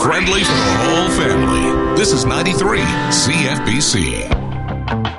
friendly for the whole family. This is 93 CFBC.